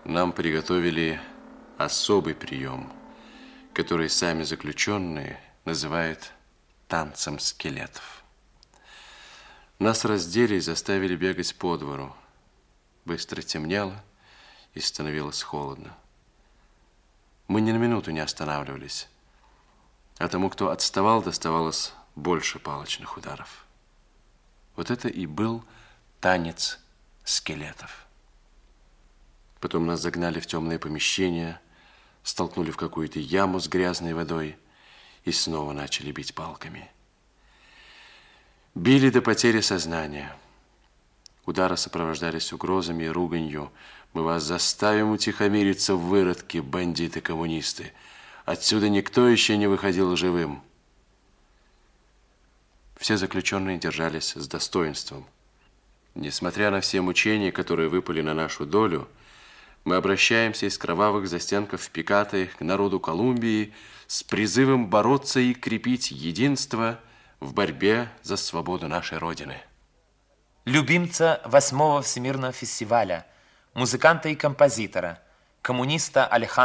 Нам приготовили особый прием, который сами заключенные называют танцем скелетов. Нас раздели и заставили бегать по двору. Быстро темнело и становилось холодно. Мы ни на минуту не останавливались, а тому, кто отставал, доставалось больше палочных ударов. Вот это и был танец скелетов. Потом нас загнали в темное помещение, столкнули в какую-то яму с грязной водой и снова начали бить палками. Били до потери сознания. Удары сопровождались угрозами и руганью. Мы вас заставим утихомириться, выродки, бандиты-коммунисты. Отсюда никто еще не выходил живым. Все заключенные держались с достоинством. Несмотря на все мучения, которые выпали на нашу долю, мы обращаемся из кровавых застенков в Пикаты к народу Колумбии с призывом бороться и крепить единство в борьбе за свободу нашей Родины. Любимца 8-го Всемирного фестиваля, музыканта и композитора, коммуниста Алехандро